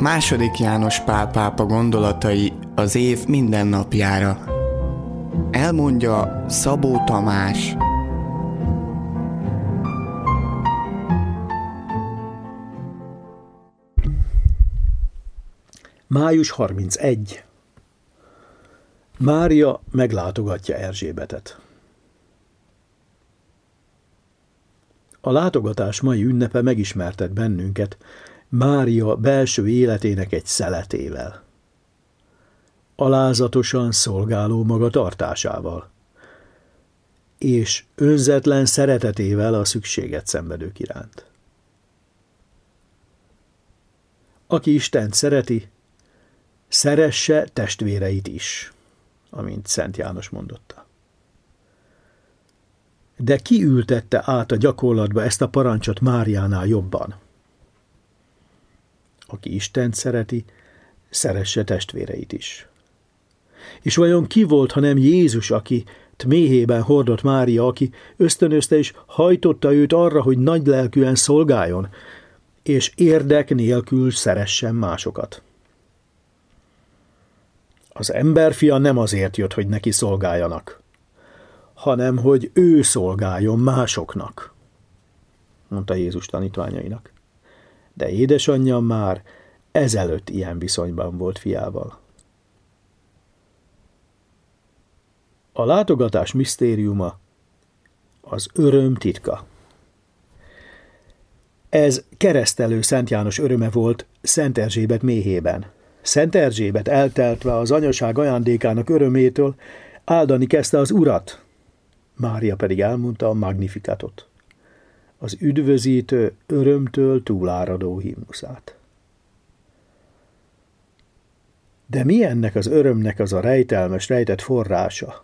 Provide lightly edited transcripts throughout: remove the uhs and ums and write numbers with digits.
II. János Pál pápa gondolatai az év minden napjára. Elmondja Szabó Tamás. Május 31. Mária meglátogatja Erzsébetet. A látogatás mai ünnepe megismertet bennünket Mária belső életének egy szeletével. Alázatosan szolgáló magatartásával, és önzetlen szeretetével a szükséget szenvedők iránt. Aki Istent szereti, szeresse testvéreit is, amint Szent János mondotta. De ki ültette át a gyakorlatba ezt a parancsot Máriánál jobban? Aki Istent szereti, szeresse testvéreit is. És vajon ki volt, hanem Jézus, aki méhében hordott Mária, aki ösztönözte és hajtotta őt arra, hogy nagylelkűen szolgáljon, és érdek nélkül szeressen másokat? Az emberfia nem azért jött, hogy neki szolgáljanak, hanem hogy ő szolgáljon másoknak, mondta Jézus tanítványainak. De édesanyja már ezelőtt ilyen viszonyban volt fiával. A látogatás misztériuma az öröm titka. Ez keresztelő Szent János öröme volt Szent Erzsébet méhében. Szent Erzsébet elteltve az anyaság ajándékának örömétől áldani kezdte az Urat, Mária pedig elmondta a Magnificatot, az üdvözítő, örömtől túláradó himnuszát. De mi ennek az örömnek az a rejtelmes, rejtett forrása?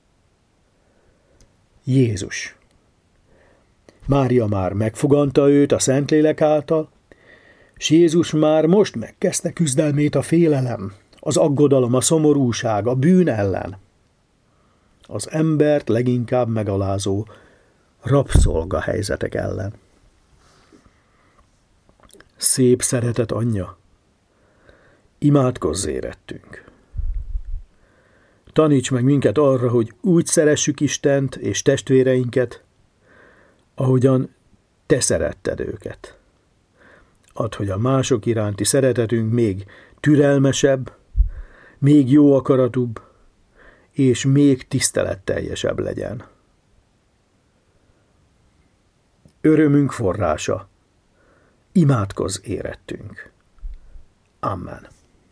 Jézus. Mária már megfoganta őt a Szentlélek által, s Jézus már most megkezdte küzdelmét a félelem, az aggodalom, a szomorúság, a bűn ellen. Az embert leginkább megalázó rabszolga helyzetek ellen. Szép szeretet anyja, imádkozz érettünk. Taníts meg minket arra, hogy úgy szeressük Istent és testvéreinket, ahogyan te szeretted őket. Add, hogy a mások iránti szeretetünk még türelmesebb, még jó akaratúbb, és még tiszteletteljesebb legyen. Örömünk forrása, imádkozz érettünk. Amen.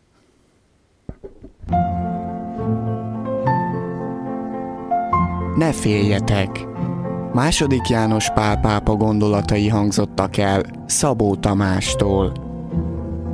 Ne féljetek! II. János Pál pápa gondolatai hangzottak el Szabó Tamástól.